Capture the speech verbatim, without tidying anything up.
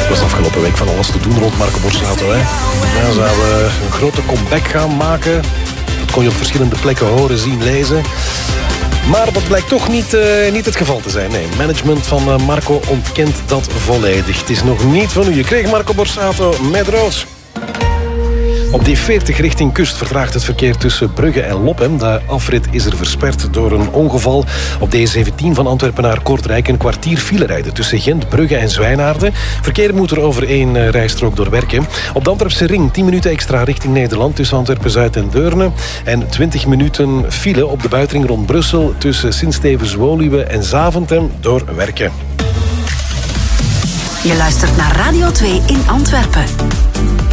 was afgelopen week van alles te doen rond Marco Borsato. Hè? Ja, zou uh, een grote comeback gaan maken. Dat kon je op verschillende plekken horen, zien, lezen. Maar dat blijkt toch niet, uh, niet het geval te zijn. Nee, management van uh, Marco ontkent dat volledig. Het is nog niet van u. Je kreeg Marco Borsato met rood. Op D veertig richting kust vertraagt het verkeer tussen Brugge en Lopem. De afrit is er versperd door een ongeval. Op D zeventien van Antwerpen naar Kortrijk een kwartier file rijden tussen Gent, Brugge en Zwijnaarden. Verkeer moet er over één rijstrook doorwerken. Op de Antwerpse ring tien minuten extra richting Nederland tussen Antwerpen-Zuid en Deurne. En twintig minuten file op de buitenring rond Brussel tussen Sint-Stevens-Woluwe en Zaventem doorwerken. Je luistert naar Radio twee in Antwerpen.